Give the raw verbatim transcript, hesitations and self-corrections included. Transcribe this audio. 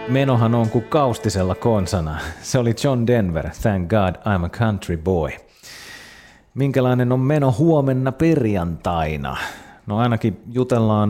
Menohan on kuin kaustisella konsana. Se oli John Denver, Thank God I'm a Country Boy. Minkälainen on meno huomenna perjantaina? No ainakin jutellaan